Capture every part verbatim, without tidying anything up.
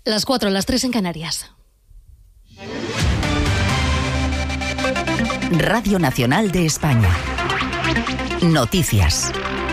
Las cuatro, las tres en Canarias. Radio Nacional de España. Noticias.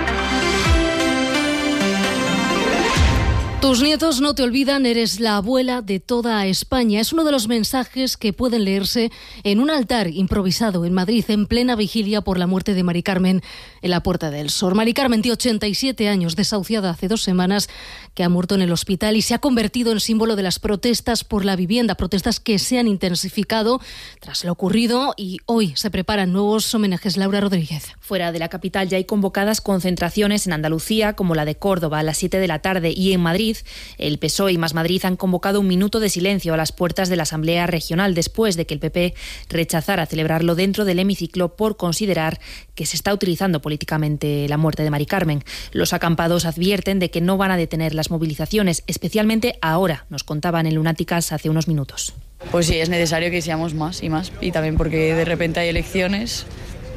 Tus nietos no te olvidan, eres la abuela de toda España. Es uno de los mensajes que pueden leerse en un altar improvisado en Madrid en plena vigilia por la muerte de Mari Carmen en la Puerta del Sol. Mari Carmen tiene ochenta y siete años, desahuciada hace dos semanas, que ha muerto en el hospital y se ha convertido en símbolo de las protestas por la vivienda, protestas que se han intensificado tras lo ocurrido y hoy se preparan nuevos homenajes. Laura Rodríguez. Fuera de la capital ya hay convocadas concentraciones en Andalucía, como la de Córdoba a las siete de la tarde, y en Madrid el P S O E y Más Madrid han convocado un minuto de silencio a las puertas de la Asamblea Regional después de que el P P rechazara celebrarlo dentro del hemiciclo por considerar que se está utilizando políticamente la muerte de Mari Carmen. Los acampados advierten de que no van a detener las movilizaciones, especialmente ahora, nos contaban en Lunáticas hace unos minutos. Pues sí, es necesario que seamos más y más, y también porque de repente hay elecciones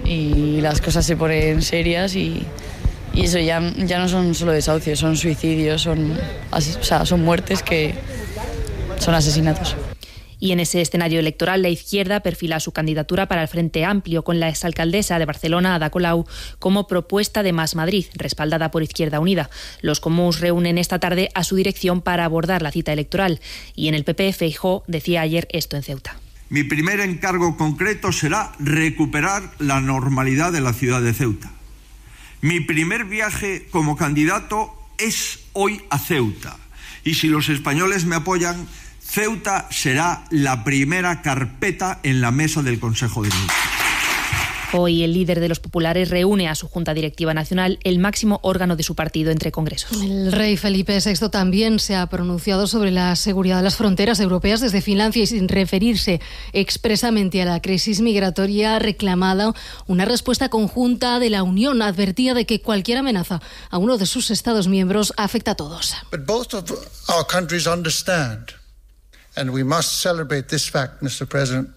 y las cosas se ponen serias y... Y eso ya, ya no son solo desahucios, son suicidios, son, o sea, son muertes que son asesinatos. Y en ese escenario electoral, la izquierda perfila su candidatura para el Frente Amplio con la exalcaldesa de Barcelona, Ada Colau, como propuesta de Más Madrid, respaldada por Izquierda Unida. Los comuns reúnen esta tarde a su dirección para abordar la cita electoral. Y en el P P, Feijóo decía ayer esto en Ceuta. Mi primer encargo concreto será recuperar la normalidad de la ciudad de Ceuta. Mi primer viaje como candidato es hoy a Ceuta. Y si los españoles me apoyan, Ceuta será la primera carpeta en la mesa del Consejo de Ministros. Hoy el líder de los populares reúne a su Junta Directiva Nacional, el máximo órgano de su partido entre congresos. El rey Felipe sexto también se ha pronunciado sobre la seguridad de las fronteras europeas desde Finlandia y sin referirse expresamente a la crisis migratoria ha reclamado una respuesta conjunta de la Unión. Advertía de que cualquier amenaza a uno de sus Estados miembros afecta a todos. But both of our countries understand, and we must celebrate this fact, mister President.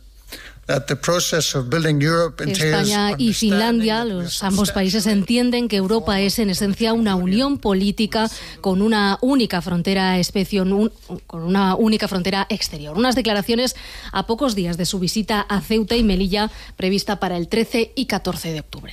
España y Finlandia, los ambos países entienden que Europa es en esencia una unión política con una única frontera exterior, con una única frontera exterior. Unas declaraciones a pocos días de su visita a Ceuta y Melilla prevista para el trece y catorce de octubre.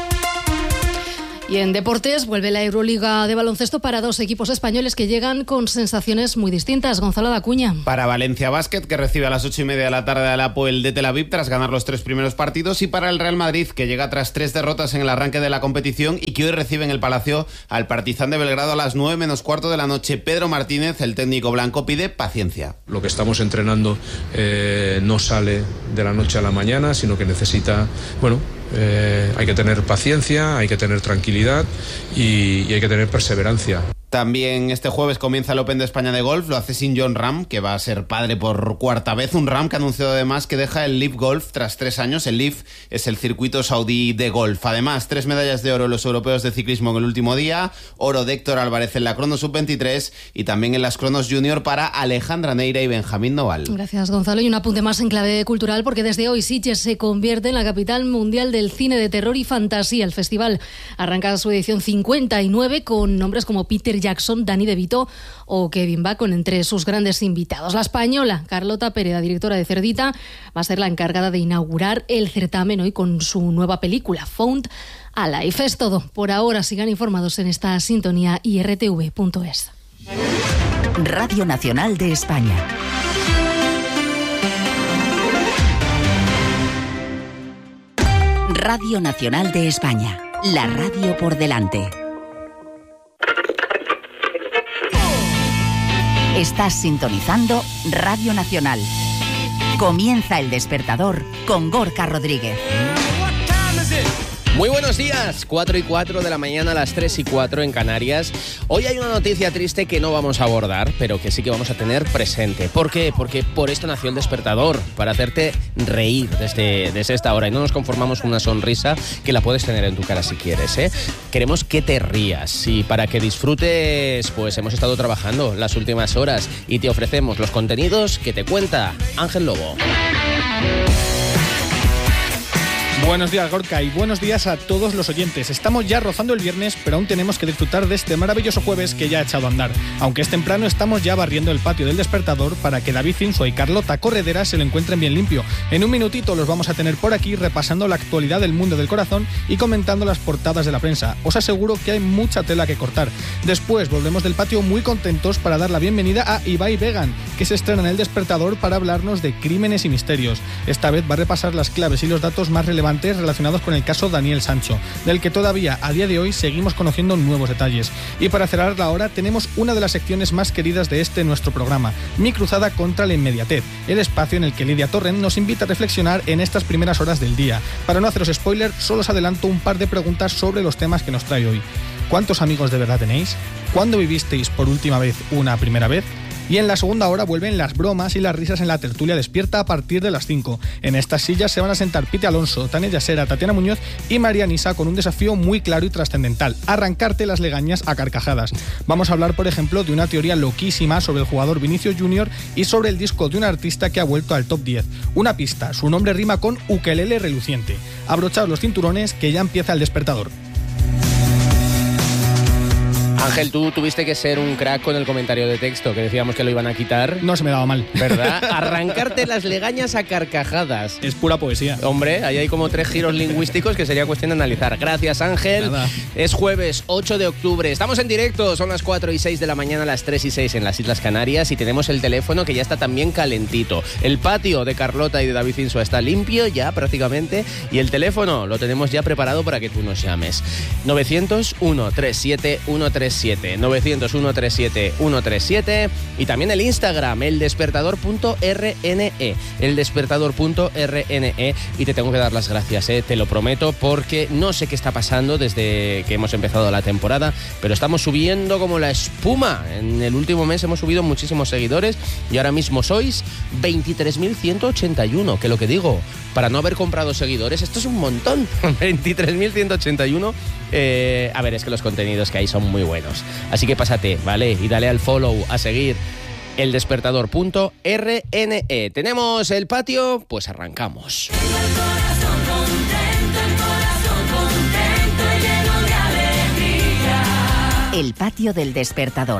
Y en deportes vuelve la Euroliga de baloncesto para dos equipos españoles que llegan con sensaciones muy distintas. Gonzalo Dacuña. Para Valencia Basket, que recibe a las ocho y media de la tarde al Hapoel de Tel Aviv tras ganar los tres primeros partidos, y para el Real Madrid, que llega tras tres derrotas en el arranque de la competición y que hoy recibe en el Palacio al Partizan de Belgrado a las nueve menos cuarto de la noche. Pedro Martínez, el técnico blanco, pide paciencia. Lo que estamos entrenando eh, no sale de la noche a la mañana, sino que necesita, bueno, Eh, hay que tener paciencia, hay que tener tranquilidad y, y hay que tener perseverancia. También este jueves comienza el Open de España de golf, lo hace sin Jon Rahm, que va a ser padre por cuarta vez. Un Rahm que ha anunciado además que deja el Live Golf tras tres años. El Live es el circuito saudí de golf. Además, tres medallas de oro en los europeos de ciclismo en el último día. Oro de Héctor Álvarez en la crono sub veintitrés y también en las cronos junior para Alejandra Neira y Benjamín Noval. Gracias, Gonzalo. Y un apunte más en clave cultural, porque desde hoy Sitges se convierte en la capital mundial del cine de terror y fantasía. El festival arranca su edición cincuenta y nueve con nombres como Peter Jackson, Danny DeVito o Kevin Bacon entre sus grandes invitados. La española Carlota Pereda, directora de Cerdita, va a ser la encargada de inaugurar el certamen hoy con su nueva película Found Alive. Es todo por ahora. Sigan informados en esta sintonía i r t v punto es. Radio Nacional de España. Radio Nacional de España. La radio por delante. Estás sintonizando Radio Nacional. Comienza El Despertador con Gorka Rodríguez. Muy buenos días, cuatro y cuatro de la mañana a las tres y cuatro en Canarias. Hoy hay una noticia triste que no vamos a abordar, pero que sí que vamos a tener presente. ¿Por qué? Porque por esto nació El Despertador, para hacerte reír desde, desde esta hora. Y no nos conformamos con una sonrisa que la puedes tener en tu cara si quieres, ¿eh? Queremos que te rías y para que disfrutes, pues hemos estado trabajando las últimas horas y te ofrecemos los contenidos que te cuenta Ángel Lobo. Buenos días, Gorka, y buenos días a todos los oyentes. Estamos ya rozando el viernes, pero aún tenemos que disfrutar de este maravilloso jueves que ya ha echado a andar. Aunque es temprano, estamos ya barriendo el patio del Despertador para que David Insua y Carlota Corredera se lo encuentren bien limpio. En un minutito los vamos a tener por aquí repasando la actualidad del mundo del corazón y comentando las portadas de la prensa. Os aseguro que hay mucha tela que cortar. Después volvemos del patio muy contentos para dar la bienvenida a Ibai Vegan, que se estrena en el Despertador para hablarnos de crímenes y misterios. Esta vez va a repasar las claves y los datos más relevantes relacionados con el caso Daniel Sancho, del que todavía a día de hoy seguimos conociendo nuevos detalles. Y para cerrar la hora tenemos una de las secciones más queridas de este nuestro programa, Mi cruzada contra la inmediatez, el espacio en el que Lidia Torrent nos invita a reflexionar en estas primeras horas del día. Para no haceros spoiler, solo os adelanto un par de preguntas sobre los temas que nos trae hoy. ¿Cuántos amigos de verdad tenéis? ¿Cuándo vivisteis por última vez una primera vez? Y en la segunda hora vuelven las bromas y las risas en la tertulia despierta a partir de las cinco. En estas sillas se van a sentar Pite Alonso, Tania Yasera, Tatiana Muñoz y María Nisa con un desafío muy claro y trascendental: arrancarte las legañas a carcajadas. Vamos a hablar, por ejemplo, de una teoría loquísima sobre el jugador Vinicius Junior y sobre el disco de un artista que ha vuelto al top diez. Una pista, su nombre rima con ukelele reluciente. Abrochaos los cinturones que ya empieza el Despertador. Ángel, tú tuviste que ser un crack con el comentario de texto, que decíamos que lo iban a quitar. No se me daba mal. ¿Verdad? Arrancarte las legañas a carcajadas. Es pura poesía. Hombre, ahí hay como tres giros lingüísticos que sería cuestión de analizar. Gracias, Ángel. Nada. Es jueves ocho de octubre. Estamos en directo. Son las cuatro y seis de la mañana, las tres y seis en las Islas Canarias. Y tenemos el teléfono que ya está también calentito. El patio de Carlota y de David Insua está limpio ya prácticamente. Y el teléfono lo tenemos ya preparado para que tú nos llames. novecientos, ciento treinta y siete, ciento treinta y siete. novecientos, ciento treinta y siete, ciento treinta y siete. Y también el Instagram, eldespertador.rne. Eldespertador.rne. Y te tengo que dar las gracias, eh, te lo prometo, porque no sé qué está pasando desde que hemos empezado la temporada, pero estamos subiendo como la espuma. En el último mes hemos subido muchísimos seguidores y ahora mismo sois veintitrés mil ciento ochenta y uno, que lo que digo, para no haber comprado seguidores, esto es un montón. veintitrés mil ciento ochenta y uno. Eh, a ver, es que los contenidos que hay son muy buenos. Así que pásate, ¿vale? Y dale al follow, a seguir eldespertador.rne. ¿Tenemos el patio? Pues arrancamos. El patio del Despertador.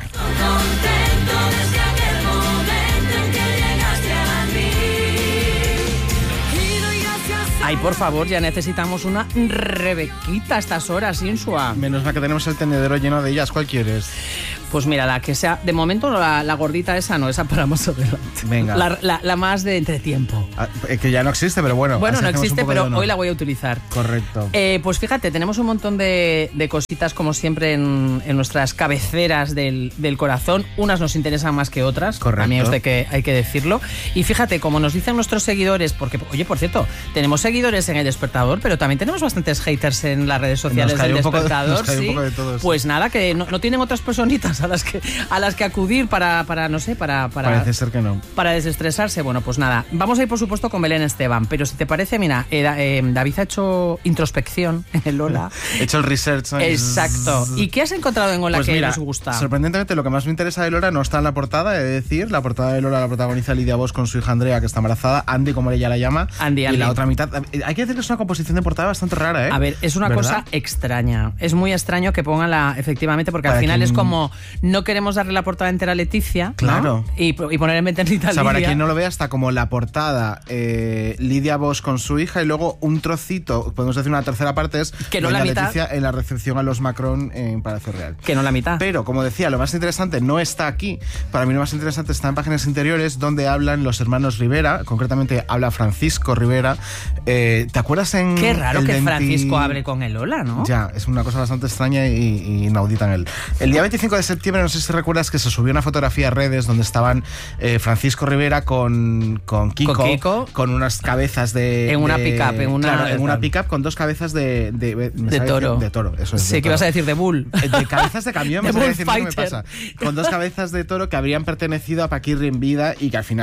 Ay, por favor, ya necesitamos una Rebequita a estas horas, Insua. Menos mal que tenemos el tendedero lleno de ellas. ¿Cuál quieres? Pues mira, la que sea... De momento la, la gordita esa no, esa para más adelante. Venga. La, la, la más de entretiempo. Ah, que ya no existe, pero bueno. Bueno, no existe, pero hoy la voy a utilizar. Correcto. Eh, pues fíjate, tenemos un montón de, de cositas, como siempre, en, en nuestras cabeceras del, del corazón. Unas nos interesan más que otras. Correcto. A mí es de que hay que decirlo. Y fíjate, como nos dicen nuestros seguidores, porque, oye, por cierto, tenemos seguidores en el Despertador, pero también tenemos bastantes haters en las redes sociales del Despertador. De, ¿sí? un poco de todo, sí. Pues nada, que no, no tienen otras personitas a las que a las que acudir para, para no sé, para, para... Parece ser que no. Para desestresarse. Bueno, pues nada, vamos a ir por supuesto con Belén Esteban, pero si te parece, mira, eh, eh, David ha hecho introspección en el Lola. He hecho el research. ¿No? Exacto. ¿Y qué has encontrado en Lola pues que mira, nos gusta? Sorprendentemente, lo que más me interesa de Lola no está en la portada, he de decir. La portada de Lola la protagoniza Lidia Bosch con su hija Andrea, que está embarazada, Andy, como ella la llama. Andy, y Andy. la otra mitad... Hay que decir que es una composición de portada bastante rara, ¿eh? A ver, es una ¿verdad? cosa extraña. Es muy extraño que pongan la... Efectivamente, porque para al final quien... es como... No queremos darle la portada entera a Leticia, claro, ¿no? y, y poner en maternidad o sea, Lidia. Para quien no lo vea, está como la portada eh, Lidia Bosch con su hija y luego un trocito, podemos decir una tercera parte, es que no la mitad. Leticia en la recepción a los Macron en Palacio Real. Que no la mitad. Pero, como decía, lo más interesante no está aquí. Para mí lo más interesante está en páginas interiores, donde hablan los hermanos Rivera. Concretamente habla Francisco Rivera. Eh, ¿Te acuerdas en... Qué raro que veinti... Francisco hable con el Lola, ¿no? Ya, es una cosa bastante extraña y, y inaudita en él. El día veinticinco de septiembre, no sé si recuerdas que se subió una fotografía a redes donde estaban eh, Francisco Rivera con, con, Kiko, con Kiko, con unas cabezas de... En una de, pick-up, en una... Claro, en una pick-up con dos cabezas de... De, de, de toro. De toro, eso es. Sí, que ibas a decir de bull. De cabezas de camión, de me bull decir, no me pasa. Con dos cabezas de toro que habrían pertenecido a Paquirri en vida y que al final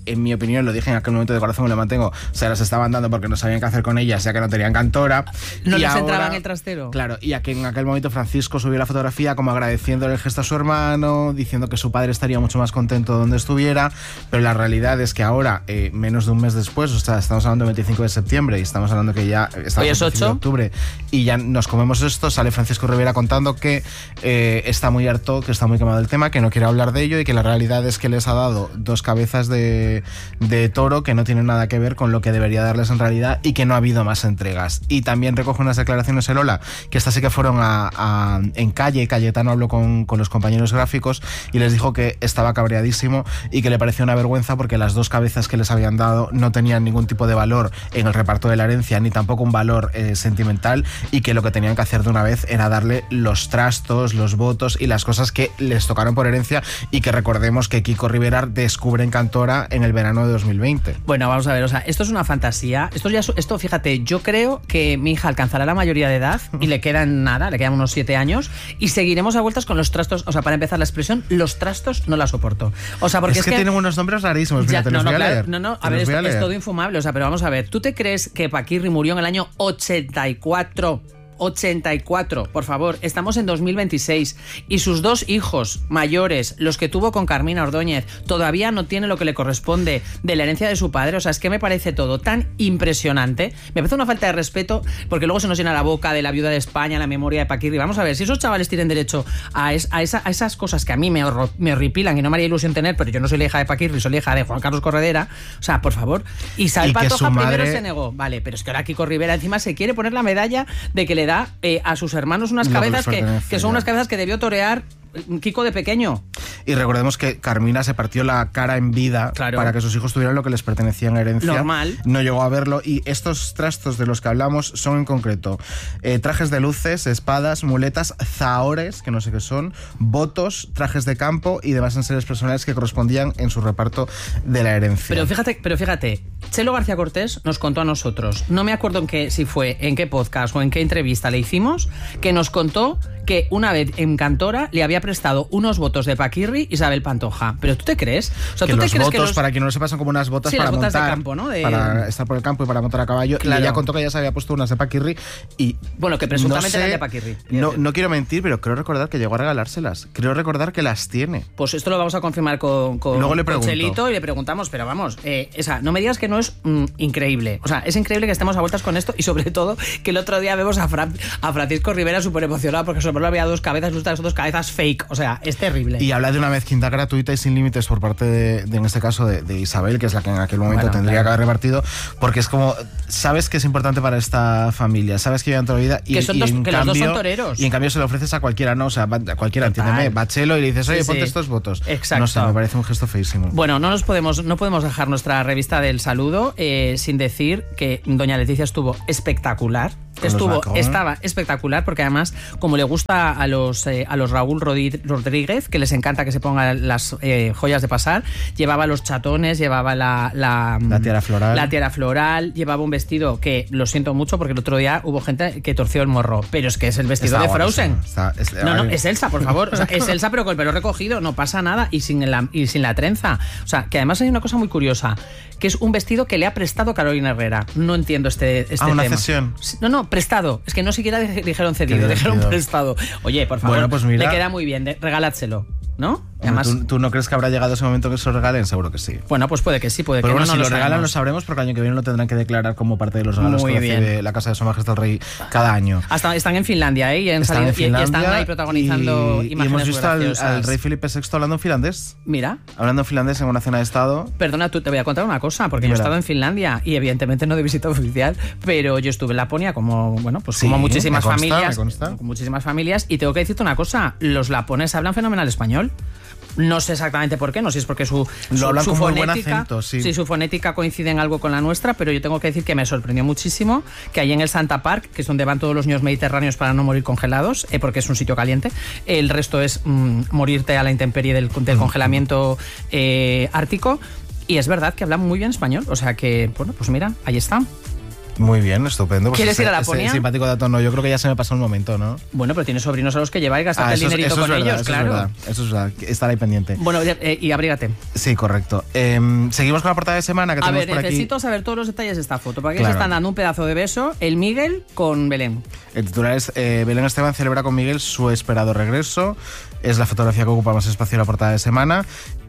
en mi opinión, lo dije en aquel momento de corazón y lo mantengo, se las estaban dando porque no sabían qué hacer con ellas, ya que no tenían cantora. No y les ahora, entraba en el trastero. Claro, y aquí en aquel momento Francisco subió la fotografía como agradeciéndole el gesto a su hermano, diciendo que su padre estaría mucho más contento donde estuviera, pero la realidad es que ahora, eh, menos de un mes después, o sea, estamos hablando del veinticinco de septiembre y estamos hablando que ya estamos hoy es el veinticinco de octubre y ya nos comemos esto, sale Francisco Rivera contando que eh, está muy harto, que está muy quemado el tema, que no quiere hablar de ello y que la realidad es que les ha dado dos cabezas de, de toro que no tienen nada que ver con lo que debería darles en realidad y que no ha habido más entregas. Y también recoge unas declaraciones el Ola, que estas sí que fueron a, a, en Calle, Cayetano habló con, con los compañeros gráficos y les dijo que estaba cabreadísimo y que le pareció una vergüenza porque las dos cabezas que les habían dado no tenían ningún tipo de valor en el reparto de la herencia ni tampoco un valor eh, sentimental y que lo que tenían que hacer de una vez era darle los trastos, los votos y las cosas que les tocaron por herencia y que recordemos que Kiko Rivera descubre en Cantora en el verano de dos mil veinte. Bueno, vamos a ver, o sea, esto es una fantasía. Esto ya, esto, fíjate, yo creo que mi hija alcanzará la mayoría de edad y le quedan nada, le quedan unos siete años y seguiremos a vueltas con los trastos. O sea, para empezar la expresión, los trastos no la soporto. O sea, porque es, es que, que tienen unos nombres rarísimos. Mira, ya, te los no, voy no, a claro, leer. No, no, te a ver, voy esto, a leer. es todo infumable. O sea, pero vamos a ver, ¿tú te crees que Paquirri murió en el año ochenta y cuatro? ochenta y cuatro, por favor, estamos en dos mil veintiséis y sus dos hijos mayores, los que tuvo con Carmina Ordóñez, todavía no tiene lo que le corresponde de la herencia de su padre. O sea, es que me parece todo tan impresionante, me parece una falta de respeto, porque luego se nos llena la boca de la viuda de España, la memoria de Paquirri. Vamos a ver, si esos chavales tienen derecho a, es, a, esa, a esas cosas que a mí me, horror, me horripilan y no me haría ilusión tener, pero yo no soy la hija de Paquirri, soy la hija de Juan Carlos Corredera, o sea, por favor. Isabel Pantoja madre... primero se negó, vale, pero es que ahora Kiko Rivera encima se quiere poner la medalla de que le da eh, a sus hermanos unas cabezas que, que son unas cabezas que debió torear Kiko de pequeño. Y recordemos que Carmina se partió la cara en vida, claro, para que sus hijos tuvieran lo que les pertenecía en herencia. Normal. No llegó a verlo y estos trastos de los que hablamos son en concreto eh, trajes de luces, espadas, muletas, zahores, que no sé qué son, votos, trajes de campo y demás enseres personales que correspondían en su reparto de la herencia. Pero fíjate, pero fíjate, Chelo García Cortés nos contó a nosotros, no me acuerdo en qué, si fue en qué podcast o en qué entrevista le hicimos, que nos contó que una vez en Cantora le había prestado unos votos de Paquirri Isabel Pantoja. ¿Pero tú te crees? O sea, que ¿tú los te crees votos, que los... para quien no lo sepa, son como unas botas sí, para las botas montar, de campo, ¿no? De... para estar por el campo y para montar a caballo. Claro. Y ella contó que ella se había puesto unas de Paquirri y... Bueno, que presuntamente no sé, eran de Paquirri. No, no quiero mentir, pero creo recordar que llegó a regalárselas. Creo recordar que las tiene. Pues esto lo vamos a confirmar con, con, Luego le con Chelito y le preguntamos, pero vamos, eh, esa, no me digas que no es mm, increíble. O sea, es increíble que estemos a vueltas con esto y sobre todo que el otro día vemos a, Fra a Francisco Rivera súper emocionado porque sobre todo había dos cabezas, estas dos cabezas fake. O sea, es terrible. Y habla de una mezquindad gratuita y sin límites por parte de, de en este caso, de, de Isabel, que es la que en aquel momento bueno, tendría claro. que haber repartido, porque es como, sabes que es importante para esta familia, sabes que llevan toda la vida y, que, son y dos, en que cambio, los dos son toreros. Y en cambio se lo ofreces a cualquiera, no, o sea, a cualquiera, Total. entiéndeme, va Chelo y le dices, oye, sí, ponte sí. estos votos. Exacto. No sé, me parece un gesto feísimo. Bueno, no nos podemos, no podemos dejar nuestra revista del saludo eh, sin decir que doña Leticia estuvo espectacular. Estuvo, estaba espectacular porque además, como le gusta a los eh, a los Raúl Rodríguez, que les encanta que se pongan las eh, joyas de pasar, llevaba los chatones, llevaba la la, la tiara floral, la tiara floral, llevaba un vestido que lo siento mucho porque el otro día hubo gente que torció el morro, pero es que es el vestido está de Frozen. Está, es, no, no, es Elsa, por favor, o sea, es Elsa pero con el pelo recogido, no pasa nada y sin la y sin la trenza. O sea, que además hay una cosa muy curiosa, que es un vestido que le ha prestado Carolina Herrera. No entiendo este este ah, una tema. cesión. No, no, prestado. Es que no siquiera dijeron cedido, dijeron prestado. Oye, por favor, bueno, pues mira, le queda muy bien, regaládselo, ¿no? Además, ¿tú, ¿tú no crees que habrá llegado ese momento que se lo regalen? Seguro que sí. Bueno, pues puede que sí, puede Pero que bueno, no. si no lo, lo regalan lo sabremos porque el año que viene lo tendrán que declarar como parte de los regalos muy que bien. recibe la Casa de Su Majestad el Rey cada año. Hasta están en Finlandia, ¿eh? Y, han están, salido, en Finlandia, y están ahí protagonizando y, imágenes y hemos visto al, al Rey Felipe Felipe sexto hablando en finlandés. Mira. Hablando en finlandés en una cena de Estado. Perdona, tú te voy a contar una cosa, porque yo he estado en Finlandia y evidentemente no de visita oficial, pero yo estuve en Laponia como, bueno, pues sí, como muchísimas me consta, familias. Me consta. Con muchísimas familias. Y tengo que decirte una cosa, los laponeses hablan fenomenal español. No sé exactamente por qué, no sé si es porque su, Lo su, hablan su con muy fonética, buen acento, sí. sí, su fonética coincide en algo con la nuestra, pero yo tengo que decir que me sorprendió muchísimo que allí en el Santa Park, que es donde van todos los niños mediterráneos para no morir congelados, eh, porque es un sitio caliente, el resto es mm, morirte a la intemperie del, del congelamiento eh, ártico, y es verdad que hablan muy bien español, o sea que, bueno, pues mira, ahí está. Muy bien, estupendo. Pues ¿Quieres ese, ir a la ese Laponia? simpático dato no, yo creo que ya se me pasó el momento, ¿no? Bueno, pero tienes sobrinos a los que lleváis, gastate Ah, el eso, dinerito eso con es verdad, ellos, eso claro. Es verdad, eso es verdad, estar ahí pendiente. Bueno, eh, y abrígate. Sí, correcto. Eh, seguimos con la portada de semana que A tenemos ver, por aquí. necesito saber todos los detalles de esta foto. ¿Para qué Claro. se están dando un pedazo de beso el Miguel con Belén? El titular es eh, Belén Esteban celebra con Miguel su esperado regreso. Es la fotografía que ocupa más espacio en la portada de semana.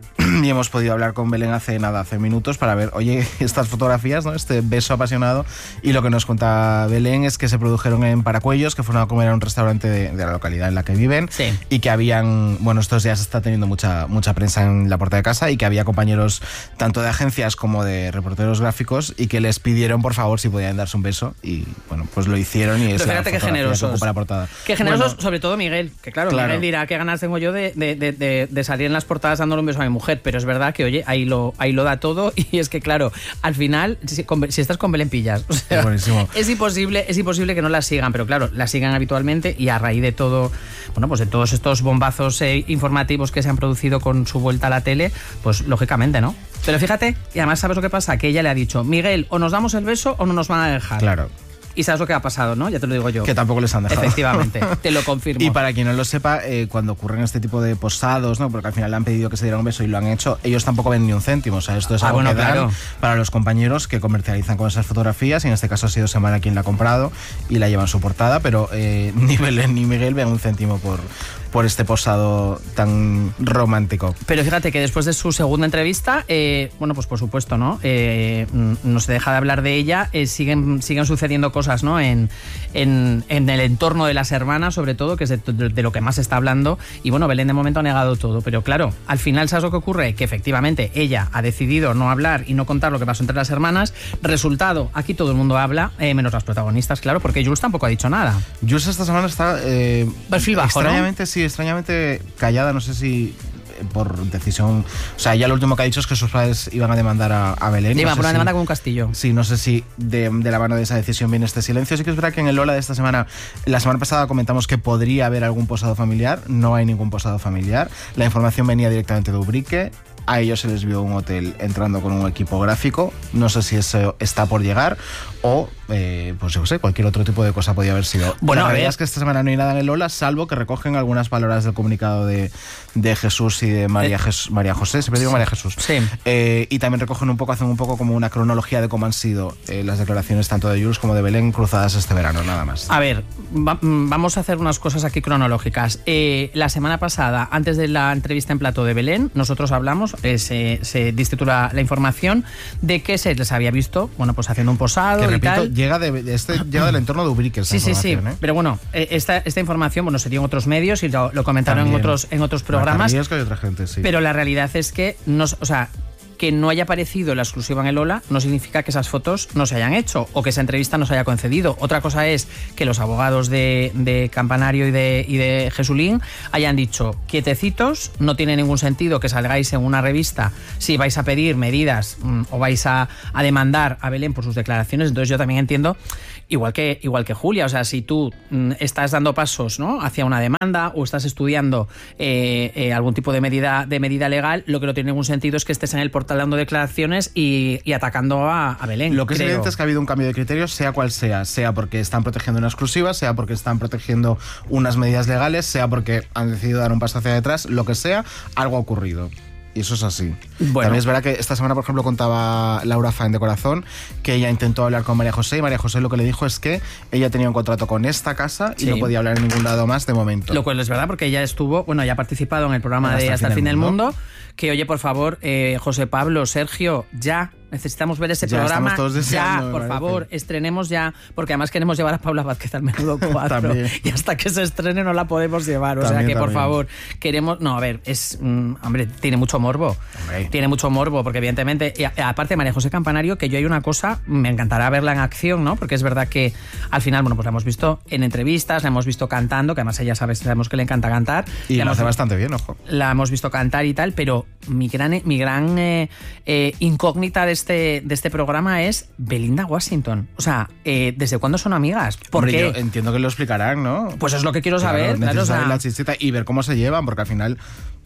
Y hemos podido hablar con Belén hace nada, hace minutos, para ver, oye, estas fotografías, ¿no? Este beso apasionado. Y lo que nos cuenta Belén es que se produjeron en Paracuellos, que fueron a comer a un restaurante de, de la localidad en la que viven. Sí. Y que habían, bueno, estos días está teniendo mucha, mucha prensa en la puerta de casa, y que había compañeros tanto de agencias como de reporteros gráficos y que les pidieron, por favor, si podían darse un beso. Y bueno, pues lo hicieron, y Pero es la fíjate qué fotografía que generosos. ocupa la portada. Qué generosos, Bueno, sobre todo Miguel, que claro, Claro. Miguel dirá, qué ganas tengo yo de, de, de, de, de salir en las portadas dándole un beso a mi mujer, pero es verdad que, oye, ahí lo, ahí lo da todo, y es que, claro, al final, si, con- si estás con Belén pillas. O sea, Es buenísimo. es imposible, es imposible que no la sigan, pero claro, la sigan habitualmente, y a raíz de todo, bueno, pues de todos estos bombazos eh, informativos que se han producido con su vuelta a la tele, pues lógicamente, ¿no? Pero fíjate, y además, ¿sabes lo que pasa? Que ella le ha dicho, Miguel, o nos damos el beso o no nos van a dejar. Claro. Y sabes lo que ha pasado, ¿no? Ya te lo digo yo. Que tampoco les han dejado. Efectivamente, te lo confirmo. Y para quien no lo sepa, eh, cuando ocurren este tipo de posados, ¿no? Porque al final le han pedido que se diera un beso y lo han hecho, ellos tampoco ven ni un céntimo. O sea, esto es Ah, algo bueno, que dan claro. para los compañeros que comercializan con esas fotografías, y en este caso ha sido Semana quien la ha comprado y la lleva en su portada, pero eh, ni Belén ni Miguel ven un céntimo por, por este posado tan romántico. Pero fíjate que después de su segunda entrevista, eh, bueno, pues por supuesto, ¿no? Eh, no se deja de hablar de ella, eh, siguen, siguen sucediendo cosas, ¿no? En, en, en el entorno de las hermanas, sobre todo, que es de, de- de lo que más se está hablando. Y bueno, Belén de momento ha negado todo, pero claro, al final, ¿sabes lo que ocurre? Que efectivamente ella ha decidido no hablar y no contar lo que pasó entre las hermanas. Resultado, aquí todo el mundo habla, eh, menos las protagonistas, claro, porque Jules tampoco ha dicho nada. Jules esta semana está eh, Perfil bajo, ¿no? extrañamente, sí, extrañamente callada, no sé si eh, por decisión. O sea, ya lo último que ha dicho es que sus padres iban a demandar a, a Belén. Le no iba a sé poner una si- demanda con un castillo. Sí, no sé si de, de la mano de esa decisión viene este silencio. Sí que es verdad que en el Lola de esta semana, la semana pasada comentamos que podría haber algún posado familiar. No hay ningún posado familiar. La información venía directamente de Ubrique. A ellos se les vio un hotel entrando con un equipo gráfico. No sé si eso está por llegar o, eh, pues yo qué sé, cualquier otro tipo de cosa podía haber sido. Bueno, la a realidad ver. es que esta semana no hay nada en el Lola, salvo que recogen algunas palabras del comunicado de, de Jesús y de María, Eh, Jes- María José. Siempre digo María Jesús. Sí. Eh, y también recogen un poco, hacen un poco como una cronología de cómo han sido eh, las declaraciones tanto de Jules como de Belén cruzadas este verano, nada más. A ver, va- mm, vamos a hacer unas cosas aquí cronológicas. Eh, la semana pasada, antes de la entrevista en plató de Belén, nosotros hablamos, eh, se, se distitula la información de que se les había visto, bueno, pues haciendo un posado Que y repito, tal. llega, de, de este, llega del entorno de Ubrique esta Sí, sí, sí. información, ¿eh? Pero bueno, eh, esta, esta información, bueno, se dio en otros medios y lo, lo comentaron en También. otros, en otros programas. Marta Riesco y otra gente, sí. Pero la realidad es que no, o sea, que no haya aparecido la exclusiva en el Ola no significa que esas fotos no se hayan hecho o que esa entrevista no se haya concedido. Otra cosa es que los abogados de, de Campanario y de, y de Jesulín hayan dicho, quietecitos, no tiene ningún sentido que salgáis en una revista si vais a pedir medidas mmm, o vais a, a demandar a Belén por sus declaraciones. Entonces yo también entiendo, igual que, igual que Julia, o sea, si tú mmm, estás dando pasos, ¿no?, hacia una demanda o estás estudiando eh, eh, algún tipo de medida, de medida legal, lo que no tiene ningún sentido es que estés en el portal dando declaraciones y, y atacando a, a Belén. Lo que es creo. evidente es que ha habido un cambio de criterios, sea cual sea, sea porque están protegiendo una exclusiva, sea porque están protegiendo unas medidas legales, sea porque han decidido dar un paso hacia detrás, lo que sea, algo ha ocurrido. Y eso es así. Bueno. También es verdad que esta semana, por ejemplo, contaba Laura Faen de Corazón que ella intentó hablar con María José y María José lo que le dijo es que ella tenía un contrato con esta casa y Sí. no podía hablar en ningún lado más de momento. Lo cual es verdad porque ella estuvo, bueno, ya ha participado en el programa Hasta de el Hasta el fin fin del del mundo. mundo. Que oye, por favor, eh, José Pablo, Sergio, ya necesitamos ver ese Ya, programa. estamos todos deseando, ya, me por parece. favor, estrenemos ya, porque además queremos llevar a Paula Vázquez al Menudo cuatro También. y hasta que se estrene no la podemos llevar. O También, sea que, por también. favor, queremos. No, a ver, es. mm, hombre, tiene mucho morbo. Hombre. Tiene mucho morbo, porque evidentemente. Y a- aparte, María José Campanario, que yo hay una cosa, me encantará verla en acción, ¿no? Porque es verdad que al final, bueno, pues la hemos visto en entrevistas, la hemos visto cantando, que además ella sabe, sabemos que le encanta cantar. Y La lo hace hemos- bastante bien, ojo. la hemos visto cantar y tal, pero mi gran, mi gran eh, eh, incógnita de este, de este programa es Belinda Washington. O sea, eh, ¿desde cuándo son amigas? ¿Por Hombre, qué? yo entiendo que lo explicarán, ¿no? Pues es lo que quiero saber. Claro, claro, necesito o sea, saber la chichita y ver cómo se llevan, porque al final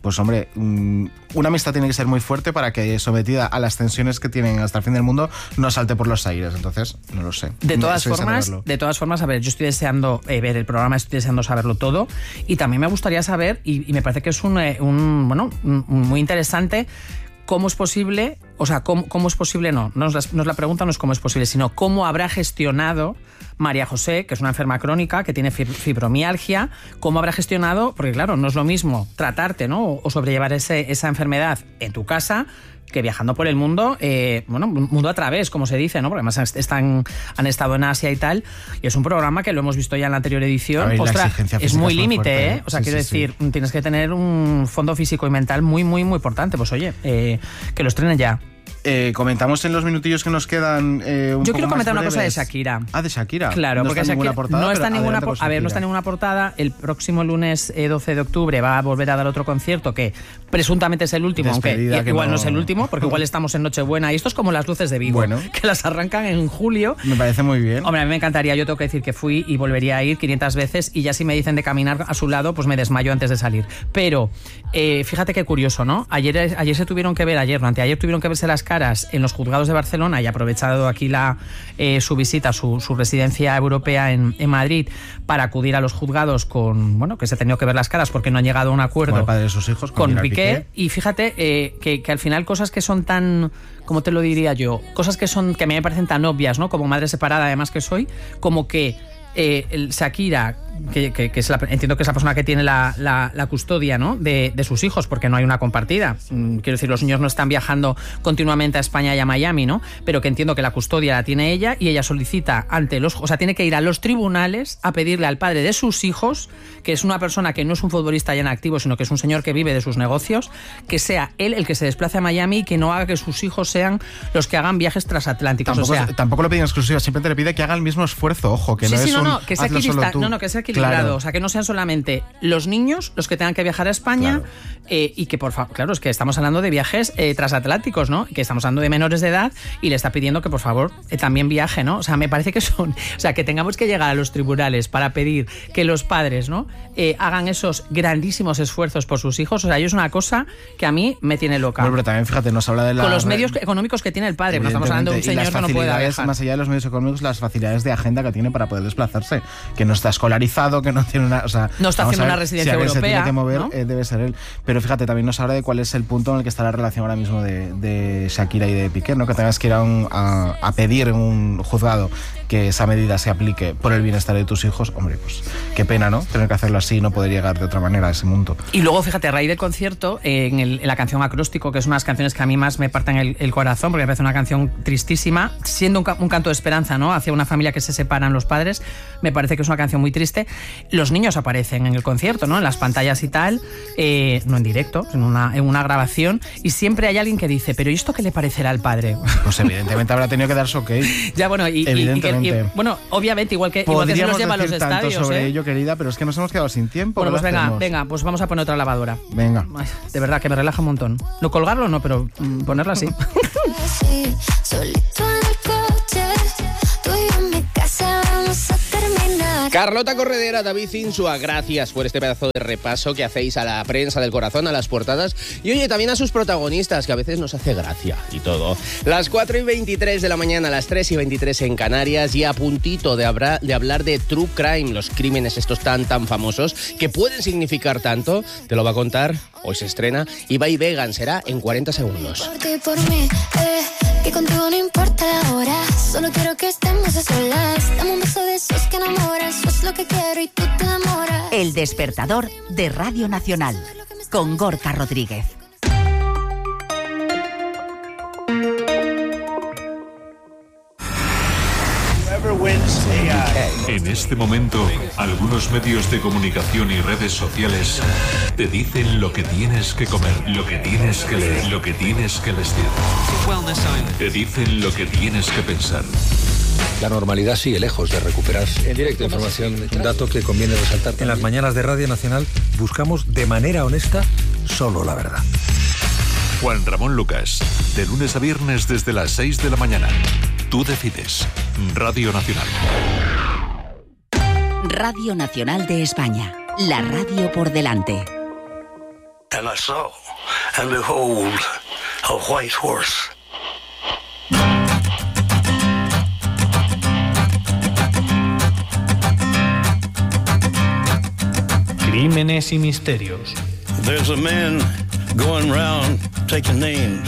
pues hombre, una amistad tiene que ser muy fuerte para que, sometida a las tensiones que tienen hasta el fin del mundo, no salte por los aires. Entonces, no lo sé. De todas no, formas, de todas formas, a ver, yo estoy deseando eh, ver el programa, estoy deseando saberlo todo, y también me gustaría saber, y, y me parece que es un, un bueno, un, un muy interesante, cómo es posible, o sea, cómo, cómo es posible, no, no es, la, no es la pregunta, no es cómo es posible, sino cómo habrá gestionado María José, que es una enferma crónica, que tiene fibromialgia, cómo habrá gestionado, porque claro, no es lo mismo tratarte, ¿no?, o sobrellevar ese, esa enfermedad en tu casa, que viajando por el mundo, eh, bueno, mundo a través, como se dice, ¿no? Porque además están, han estado en Asia y tal, y es un programa que lo hemos visto ya en la anterior edición. Ver, Ostras, es muy límite, ¿eh? O sea, sí, quiero sí, decir, sí. tienes que tener un fondo físico y mental muy, muy, muy importante. Pues oye, eh, que lo estrenen ya. Eh, comentamos en los minutillos que nos quedan eh, un Yo poco quiero comentar más una breves. cosa de Shakira. Ah, de Shakira. Claro, no porque está en Shakira ninguna portada, no está pero ninguna adelante a ver, no está en ninguna portada. El próximo lunes eh, doce de octubre va a volver a dar otro concierto que presuntamente es el último, Despedida, aunque igual no... no es el no último, porque igual estamos en Nochebuena y esto es como las luces de Vigo, bueno, que las arrancan en julio. Me parece muy bien. Hombre, a mí me encantaría, yo tengo que decir que fui y volvería a ir quinientas veces, y ya si me dicen de caminar a su lado, pues me desmayo antes de salir. Pero eh, fíjate qué curioso, ¿no? Ayer, ayer se tuvieron que ver, ayer, no, anteayer tuvieron que verse las caras en los juzgados de Barcelona, y aprovechado aquí la, eh, su visita, su, su residencia europea en, en Madrid, para acudir a los juzgados con, bueno, que se ha tenido que ver las caras porque no han llegado a un acuerdo con el padre de sus hijos, con, con Piqué, Piqué. Y fíjate eh, que, que al final cosas que son tan, ¿cómo te lo diría yo? Cosas que son, que a mí me parecen tan obvias, ¿no? Como madre separada, además que soy, como que eh, el Shakira, que, que, que es la, entiendo que es la persona que tiene la, la, la custodia, ¿no?, de, de sus hijos, porque no hay una compartida. Mm, quiero decir, los niños no están viajando continuamente a España y a Miami, ¿no? Pero que entiendo que la custodia la tiene ella, y ella solicita ante los... O sea, tiene que ir a los tribunales a pedirle al padre de sus hijos, que es una persona que no es un futbolista ya en activo, sino que es un señor que vive de sus negocios, que sea él el que se desplace a Miami y que no haga que sus hijos sean los que hagan viajes transatlánticos. Tampoco, o sea, tampoco lo pide en exclusiva, siempre te le pide que haga el mismo esfuerzo, ojo, que sí, no sí, es no, un... no, que sea equilibra- no, no, que sea equilibrado, claro. O sea, que no sean solamente los niños los que tengan que viajar a España, claro. eh, y que, por favor, claro, es que estamos hablando de viajes eh, transatlánticos, ¿no? Que estamos hablando de menores de edad, y le está pidiendo que, por favor, eh, también viaje, ¿no? O sea, me parece que son... O sea, que tengamos que llegar a los tribunales para pedir que los padres, ¿no?, eh, hagan esos grandísimos esfuerzos por sus hijos. O sea, es una cosa que a mí me tiene loca. Bueno, pero también, fíjate, nos habla de la... Con los medios económicos que tiene el padre, no estamos hablando de un señor que no puede viajar. Más allá de los medios económicos, las facilidades de agenda que tiene para poder desplazarse, que no está escolarizado, que no tiene una... O sea, no está haciendo una residencia si europea. Se tiene que mover, ¿no? eh, debe ser él. Pero fíjate, también nos habla de cuál es el punto en el que está la relación ahora mismo de, de Shakira y de Piqué, ¿no? Que tengas que ir a, un, a, a pedir en un juzgado que esa medida se aplique por el bienestar de tus hijos. Hombre, pues qué pena, ¿no? Tener que hacerlo así y no poder llegar de otra manera a ese mundo. Y luego, fíjate, a raíz del concierto, eh, en, el, en la canción Acróstico, que es una de las canciones que a mí más me parten el, el corazón, porque me parece una canción tristísima, siendo un, un canto de esperanza, ¿no?, hacia una familia que se separan los padres, me parece que es una canción muy triste. Los niños aparecen en el concierto, ¿no?, en las pantallas y tal, eh, no en directo, en una, en una grabación, y siempre hay alguien que dice, pero ¿y esto qué le parecerá al padre? Pues evidentemente habrá tenido que dar su ok. Ya, bueno, y, evidentemente. Y, y, y, bueno, obviamente, igual que, igual que se nos lleva a los estadios, tanto sobre ¿eh? ello, querida, pero es que nos hemos quedado sin tiempo. Bueno, pues venga, hacemos? venga, pues vamos a poner otra lavadora. Venga. Ay, de verdad, que me relaja un montón. No colgarlo, no, pero mm, ponerla así. Carlota Corredera, David Insua, gracias por este pedazo de repaso que hacéis a la prensa del corazón, a las portadas, y oye, también a sus protagonistas, que a veces nos hace gracia y todo. Las cuatro y veintitrés de la mañana, las tres y veintitrés en Canarias, y a puntito de, hablar, de hablar de True Crime, los crímenes estos tan tan famosos, que pueden significar tanto, te lo va a contar, hoy se estrena, Ibai Vegan, será en cuarenta segundos. Por ti, por mí, eh, que contigo no importa la hora, solo quiero que estemos a solas, dame un beso de esos que enamoras. Es lo que quiero y tú te enamoras. El despertador de Radio Nacional con Gorka Rodríguez. En este momento, algunos medios de comunicación y redes sociales te dicen lo que tienes que comer, lo que tienes que leer, lo que tienes que vestir. Te dicen lo que tienes que pensar. La normalidad sigue lejos de recuperarse. En directo, información, un dato que conviene resaltar. En las mañanas de Radio Nacional buscamos de manera honesta solo la verdad. Juan Ramón Lucas, de lunes a viernes desde las seis de la mañana. Tú decides. Radio Nacional. Radio Nacional de España. La radio por delante. And I saw, and behold, a white horse. Crímenes y misterios. There's a man going round taking names.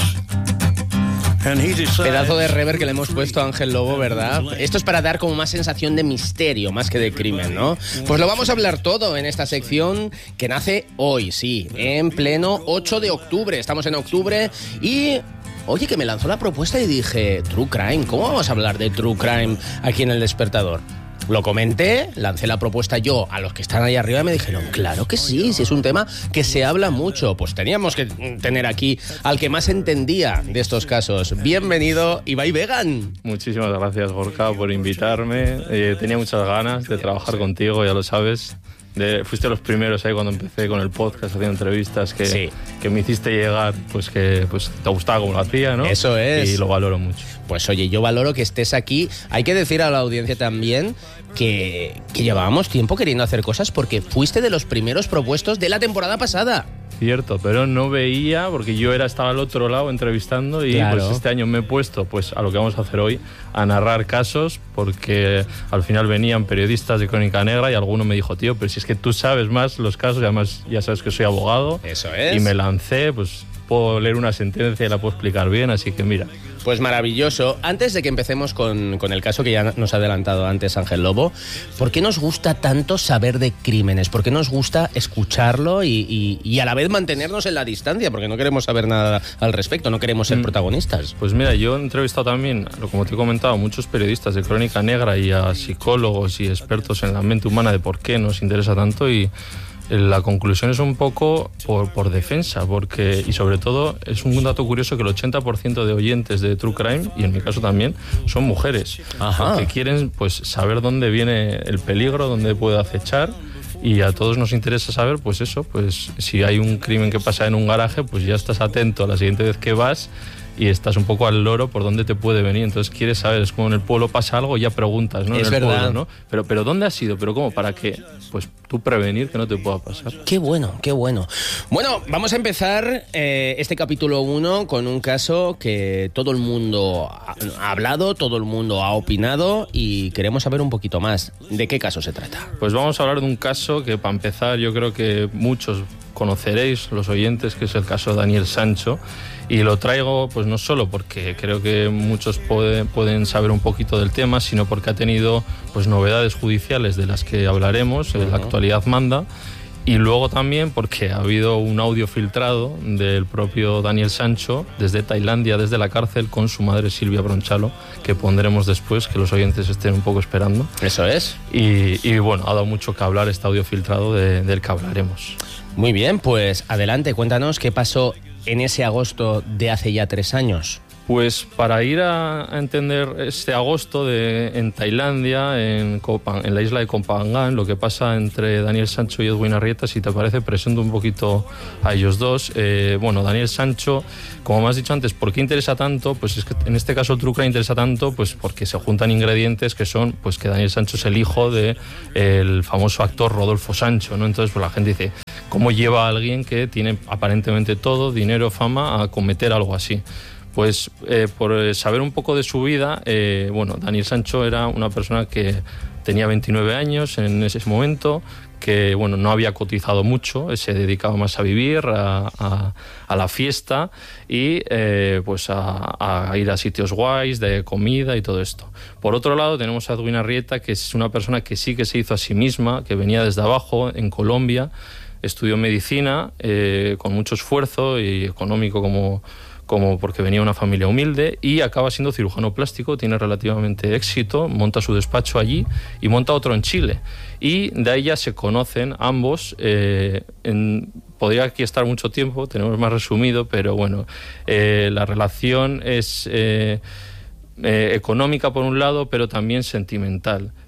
Pedazo de rever que le hemos puesto a Ángel Lobo, ¿verdad? Esto es para dar como más sensación de misterio, más que de crimen, ¿no? Pues lo vamos a hablar todo en esta sección que nace hoy, sí, en pleno ocho de octubre. Estamos en octubre y... Oye, que me lanzó la propuesta y dije, True Crime, ¿cómo vamos a hablar de True Crime aquí en El Despertador? Lo comenté, lancé la propuesta yo a los que están ahí arriba y me dijeron, claro que sí, si es un tema que se habla mucho. Pues teníamos que tener aquí al que más entendía de estos casos. Bienvenido, Ibai Vegan. Muchísimas gracias, Gorka, por invitarme. Eh, tenía muchas ganas de trabajar contigo, ya lo sabes. De, fuiste los primeros ahí cuando empecé con el podcast haciendo entrevistas que, sí. que me hiciste llegar, pues que pues, te gustaba como lo hacía, ¿no? Eso es. Y lo valoro mucho. Pues oye, yo valoro que estés aquí. Hay que decir a la audiencia también que, que llevábamos tiempo queriendo hacer cosas porque fuiste de los primeros propuestos de la temporada pasada. Cierto, pero no veía porque yo era estaba al otro lado entrevistando y claro. Pues este año me he puesto pues a lo que vamos a hacer hoy, a narrar casos, porque al final venían periodistas de Crónica Negra y alguno me dijo, tío, pero si es que tú sabes más los casos y además ya sabes que soy abogado. Eso es. Y me lancé, pues puedo leer una sentencia y la puedo explicar bien, así que mira. Pues maravilloso. Antes de que empecemos con, con el caso que ya nos ha adelantado antes Ángel Lobo, ¿por qué nos gusta tanto saber de crímenes? ¿Por qué nos gusta escucharlo y, y, y a la vez mantenernos en la distancia? Porque no queremos saber nada al respecto, no queremos ser mm. protagonistas. Pues mira, yo he entrevistado también, como te he comentado, a muchos periodistas de Crónica Negra y a psicólogos y expertos en la mente humana de por qué nos interesa tanto y... La conclusión es un poco por, por defensa, porque y sobre todo es un dato curioso que el ochenta por ciento de oyentes de True Crime, y en mi caso también, son mujeres. Ajá. Que quieren pues saber dónde viene el peligro, dónde puede acechar. Y a todos nos interesa saber, pues eso, pues si hay un crimen que pasa en un garaje, pues ya estás atento a la siguiente vez que vas y estás un poco al loro por dónde te puede venir. Entonces quieres saber, es como en el pueblo pasa algo, ya preguntas, ¿no? Es en el verdad. Pueblo, ¿no? Pero, pero ¿dónde has ido? ¿Pero cómo? ¿Para qué? Pues tú prevenir que no te pueda pasar. Qué bueno, qué bueno. Bueno, vamos a empezar eh, este capítulo uno con un caso que todo el mundo ha hablado, todo el mundo ha opinado y queremos saber un poquito más. ¿De qué caso se trata? Pues vamos a hablar de un caso que, para empezar, yo creo que muchos conoceréis, los oyentes, que es el caso de Daniel Sancho. Y lo traigo pues no solo porque creo que muchos puede, pueden saber un poquito del tema, sino porque ha tenido pues novedades judiciales de las que hablaremos, uh-huh. La actualidad manda, y luego también porque ha habido un audio filtrado del propio Daniel Sancho desde Tailandia, desde la cárcel, con su madre Silvia Bronchalo, que pondremos después, que los oyentes estén un poco esperando. Eso es. Y, y bueno, ha dado mucho que hablar este audio filtrado de, del que hablaremos. Muy bien, pues adelante, cuéntanos qué pasó en ese agosto de hace ya tres años. Pues para ir a, a entender este agosto de, en Tailandia, en, Kopan, en la isla de Koh Phangan, lo que pasa entre Daniel Sancho y Edwin Arrieta, si te parece, presento un poquito a ellos dos. Eh, bueno, Daniel Sancho, como me has dicho antes, ¿por qué interesa tanto? Pues es que en este caso el True Crime interesa tanto pues porque se juntan ingredientes que son pues que Daniel Sancho es el hijo del de famoso actor Rodolfo Sancho, ¿no? Entonces pues la gente dice, ¿cómo lleva a alguien que tiene aparentemente todo, dinero, fama, a cometer algo así? Pues eh, por saber un poco de su vida, eh, bueno, Daniel Sancho era una persona que tenía veintinueve años en ese momento, que bueno, no había cotizado mucho, se dedicaba más a vivir, a, a, a la fiesta y eh, pues a, a ir a sitios guays, de comida y todo esto. Por otro lado tenemos a Edwin Arrieta, que es una persona que sí que se hizo a sí misma, que venía desde abajo, en Colombia, estudió medicina eh, con mucho esfuerzo y económico como... como porque venía de una familia humilde, y acaba siendo cirujano plástico, tiene relativamente éxito, monta su despacho allí y monta otro en Chile. Y de ahí ya se conocen ambos. Eh, en, podría aquí estar mucho tiempo, tenemos más resumido, pero bueno, eh, la relación es... Eh, Eh, económica por un lado, pero también sentimental.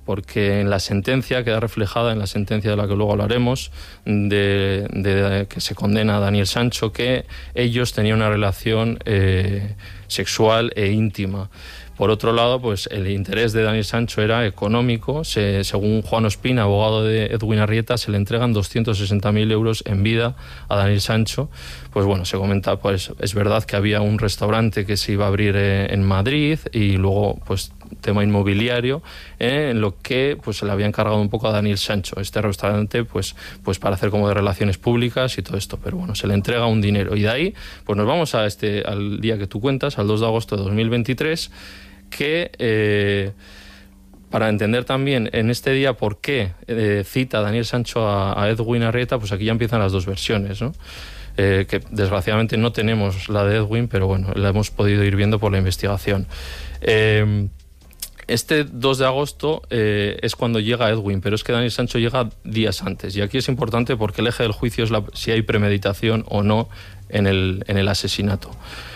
porque en la sentencia, queda reflejada en la sentencia de la que luego hablaremos, de, de, de que se condena a Daniel Sancho, que ellos tenían una relación eh, sexual e íntima. Por otro lado, pues el interés de Daniel Sancho era económico. Se, según Juan Ospina, abogado de Edwin Arrieta, se le entregan doscientos sesenta mil euros en vida a Daniel Sancho. Pues bueno, se comenta, pues es verdad que había un restaurante que se iba a abrir eh, en Madrid, y luego pues tema inmobiliario, eh, en lo que pues se le había encargado un poco a Daniel Sancho este restaurante, pues, pues para hacer como de relaciones públicas y todo esto. Pero bueno, se le entrega un dinero, y de ahí pues nos vamos a este, al día que tú cuentas, al dos de agosto de dos mil veintitrés, que eh, para entender también en este día por qué eh, cita Daniel Sancho a, a Edwin Arrieta, pues aquí ya empiezan las dos versiones, ¿no? Eh, que desgraciadamente no tenemos la de Edwin, pero bueno, la hemos podido ir viendo por la investigación. Eh, Este dos de agosto eh, es cuando llega Edwin, pero es que Daniel Sancho llega días antes, y aquí es importante porque el eje del juicio es la, si hay premeditación o no en el, en el asesinato.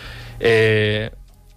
Eh,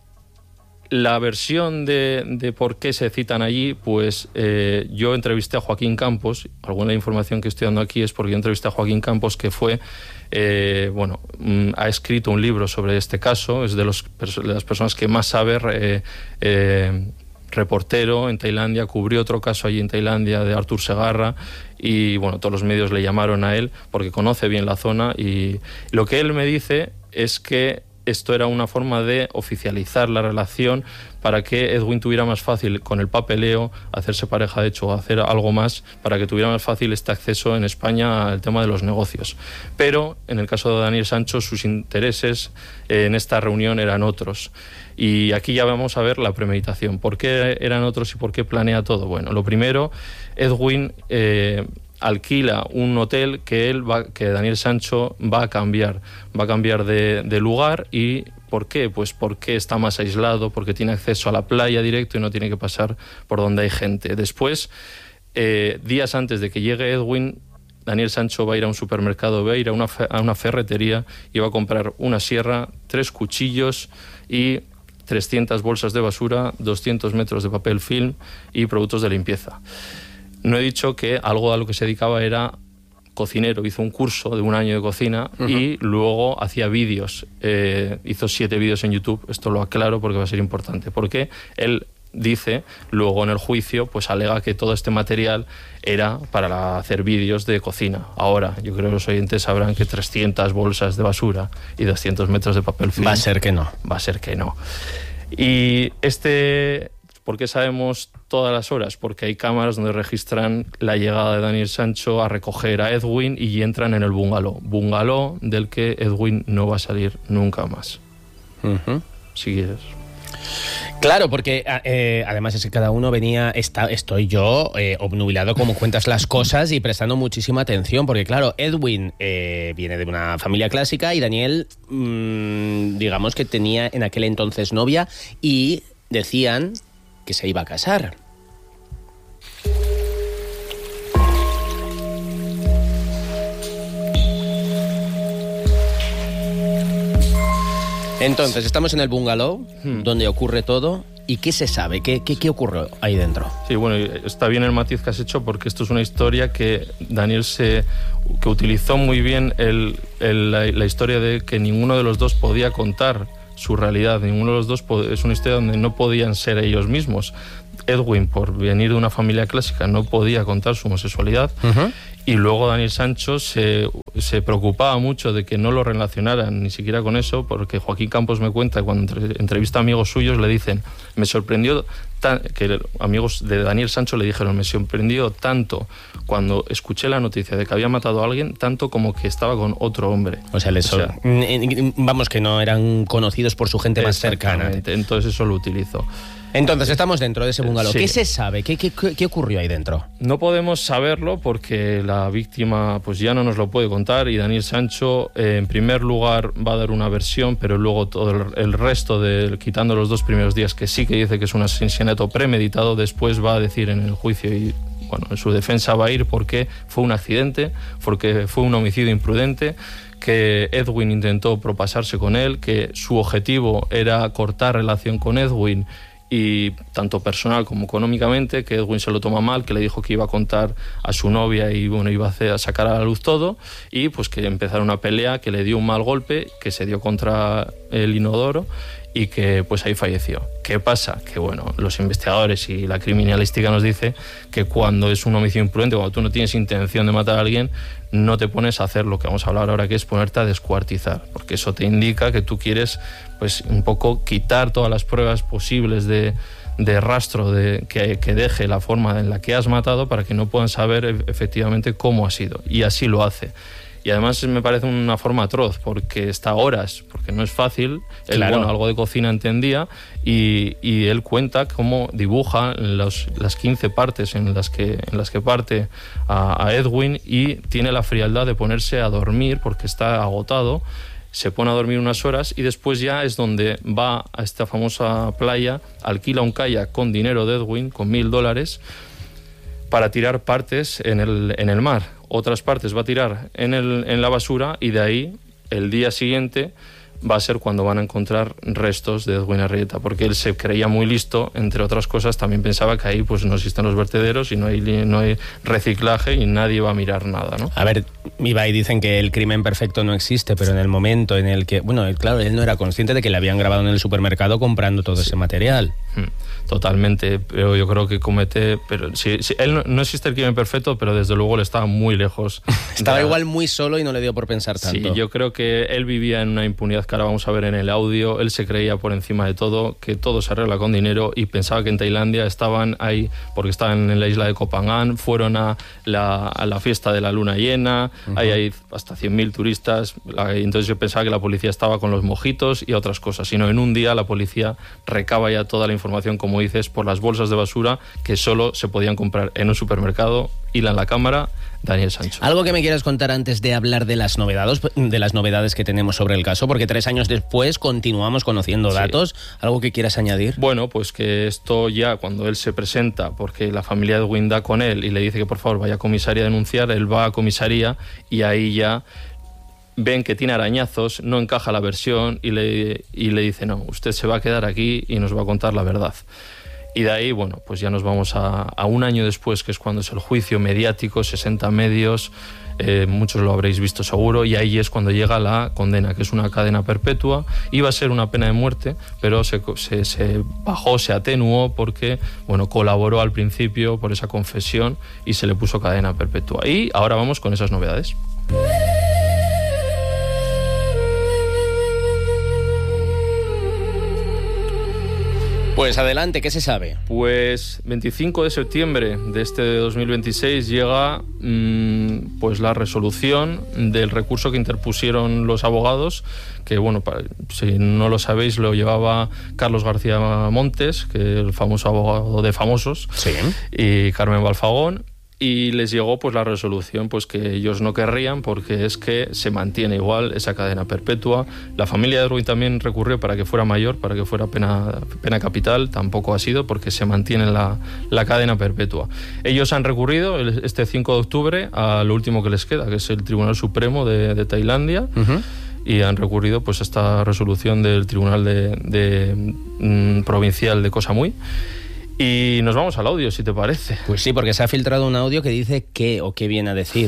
la versión de, de por qué se citan allí, pues eh, yo entrevisté a Joaquín Campos. Alguna información que estoy dando aquí es porque yo entrevisté a Joaquín Campos, que fue Eh, bueno, ha escrito un libro sobre este caso, es de, los, de las personas que más sabe, eh, eh, reportero en Tailandia, cubrió otro caso allí en Tailandia de Artur Segarra, y bueno, todos los medios le llamaron a él porque conoce bien la zona, y lo que él me dice es que esto era una forma de oficializar la relación para que Edwin tuviera más fácil con el papeleo hacerse pareja, de hecho, o hacer algo más para que tuviera más fácil este acceso en España al tema de los negocios. Pero en el caso de Daniel Sancho, sus intereses eh, en esta reunión eran otros. Y aquí ya vamos a ver la premeditación. ¿Por qué eran otros y por qué planea todo? Bueno, lo primero, Edwin eh, alquila un hotel que él va, que Daniel Sancho va a cambiar, va a cambiar de, de lugar. ¿Y por qué? Pues porque está más aislado, porque tiene acceso a la playa directo y no tiene que pasar por donde hay gente. Después, eh, días antes de que llegue Edwin, Daniel Sancho va a ir a un supermercado, va a ir a una, a una ferretería y va a comprar una sierra, tres cuchillos y trescientas bolsas de basura, doscientos metros de papel film y productos de limpieza. No he dicho que algo a lo que se dedicaba era cocinero, hizo un curso de un año de cocina. Uh-huh. Y luego hacía vídeos, eh, hizo siete vídeos en YouTube, esto lo aclaro porque va a ser importante, porque él dice, luego en el juicio, pues alega que todo este material era para hacer vídeos de cocina. Ahora, yo creo que los oyentes sabrán que trescientas bolsas de basura y doscientos metros de papel film... Va a ser que no. Va a ser que no. Y este... ¿Por qué sabemos todas las horas? Porque hay cámaras donde registran la llegada de Daniel Sancho a recoger a Edwin y entran en el bungalow. Bungalow del que Edwin no va a salir nunca más. Uh-huh. Si quieres. Claro, porque eh, además es que cada uno venía, está, estoy yo eh, obnubilado como cuentas las cosas y prestando muchísima atención, porque claro, Edwin eh, viene de una familia clásica y Daniel, mmm, digamos que tenía en aquel entonces novia y decían que se iba a casar. Entonces, estamos en el bungalow, hmm. donde ocurre todo. ¿Y qué se sabe? ¿Qué, qué, qué ocurrió ahí dentro? Sí, bueno, está bien el matiz que has hecho, porque esto es una historia que Daniel se que utilizó muy bien el, el, la, la historia de que ninguno de los dos podía contar su realidad. Ninguno de los dos es una historia donde no podían ser ellos mismos. Edwin, por venir de una familia clásica, no podía contar su homosexualidad. Uh-huh. Y luego Daniel Sancho se, se preocupaba mucho de que no lo relacionaran ni siquiera con eso, porque Joaquín Campos me cuenta que cuando entre, entrevista a amigos suyos le dicen, me sorprendió tan, que amigos de Daniel Sancho le dijeron, me sorprendió tanto cuando escuché la noticia de que había matado a alguien, tanto como que estaba con otro hombre. O sea, les, o sea vamos, que no eran conocidos por su gente más cercana. Entonces eso lo utilizó. Entonces, estamos dentro de ese bungalow. Sí. ¿Qué se sabe? ¿Qué, qué, ¿Qué ocurrió ahí dentro? No podemos saberlo porque la víctima pues ya no nos lo puede contar, y Daniel Sancho, eh, en primer lugar, va a dar una versión, pero luego todo el, el resto, de, quitando los dos primeros días, que sí que dice que es un asesinato premeditado, después va a decir en el juicio, y bueno, en su defensa va a ir porque fue un accidente, porque fue un homicidio imprudente, que Edwin intentó propasarse con él, que su objetivo era cortar relación con Edwin y tanto personal como económicamente, que Edwin se lo toma mal, que le dijo que iba a contar a su novia y bueno, iba a, hacer, a sacar a la luz todo, y pues que empezaron una pelea, que le dio un mal golpe, que se dio contra el inodoro y que pues ahí falleció. ¿Qué pasa? Que bueno, los investigadores y la criminalística nos dice que cuando es un homicidio imprudente, cuando tú no tienes intención de matar a alguien, no te pones a hacer lo que vamos a hablar ahora, que es ponerte a descuartizar, porque eso te indica que tú quieres pues un poco quitar todas las pruebas posibles de, de rastro de, que, que deje la forma en la que has matado, para que no puedan saber efectivamente cómo ha sido, y así lo hace. Y además me parece una forma atroz, porque está horas, porque no es fácil. Él, claro, bueno, algo de cocina entendía, y, y él cuenta cómo dibuja los, las quince partes en las que, en las que parte a, a Edwin, y tiene la frialdad de ponerse a dormir porque está agotado. Se pone a dormir unas horas y después ya es donde va a esta famosa playa, alquila un kayak con dinero de Edwin, con mil dólares, para tirar partes en el, en el mar. Otras partes va a tirar en, el, en la basura, y de ahí el día siguiente va a ser cuando van a encontrar restos de Edwin Arrieta, porque él se creía muy listo, entre otras cosas también pensaba que ahí pues no existen los vertederos y no hay, no hay reciclaje y nadie va a mirar nada, ¿no? A ver, Ibai, dicen que el crimen perfecto no existe, pero en el momento en el que, bueno, claro, él no era consciente de que le habían grabado en el supermercado comprando todo sí. ese material. Totalmente, pero yo creo que comete, pero sí, sí, él no, no existe el crimen perfecto, pero desde luego le estaba muy lejos. Estaba de... igual muy solo y no le dio por pensar tanto. Sí, yo creo que él vivía en una impunidad que ahora vamos a ver en el audio. Él se creía por encima de todo, que todo se arregla con dinero, y pensaba que en Tailandia estaban ahí porque estaban en la isla de Koh Phangan, fueron a la, a la fiesta de la luna llena, uh-huh. ahí hay hasta cien mil turistas, entonces yo pensaba que la policía estaba con los mojitos y otras cosas, sino en un día la policía recaba ya toda la información, como dices, por las bolsas de basura que solo se podían comprar en un supermercado. Hila en la cámara, Daniel Sancho. ¿Algo que me quieras contar antes de hablar de las novedades, de las novedades que tenemos sobre el caso? Porque tres años después continuamos conociendo datos. Sí. ¿Algo que quieras añadir? Bueno, pues que esto ya, cuando él se presenta, porque la familia de Edwin da con él y le dice que por favor vaya a comisaría a denunciar, él va a comisaría y ahí ya ven que tiene arañazos, no encaja la versión y le, y le dice no, usted se va a quedar aquí y nos va a contar la verdad. Y de ahí, bueno, pues ya nos vamos a, a un año después, que es cuando es el juicio mediático, sesenta medios, eh, muchos lo habréis visto seguro, y ahí es cuando llega la condena, que es una cadena perpetua. Iba a ser una pena de muerte, pero se, se, se bajó, se atenuó porque, bueno, colaboró al principio por esa confesión y se le puso cadena perpetua. Y ahora vamos con esas novedades. Pues adelante, ¿qué se sabe? Pues veinticinco de septiembre de este dos mil veintiséis llega mmm, pues la resolución del recurso que interpusieron los abogados, que bueno, para, si no lo sabéis, lo llevaba Carlos García Montes, que es el famoso abogado de famosos, sí. y Carmen Balfagón. Y les llegó pues la resolución pues que ellos no querrían, porque es que se mantiene igual esa cadena perpetua. La familia de Edwin también recurrió para que fuera mayor, para que fuera pena, pena capital, tampoco ha sido, porque se mantiene la, la cadena perpetua. Ellos han recurrido este cinco de octubre a lo último que les queda, que es el Tribunal Supremo de, de Tailandia, uh-huh. y han recurrido pues a esta resolución del Tribunal de, de, mm, Provincial de Koh Samui. Y nos vamos al audio, si te parece. Pues sí, porque se ha filtrado un audio que dice qué o qué viene a decir.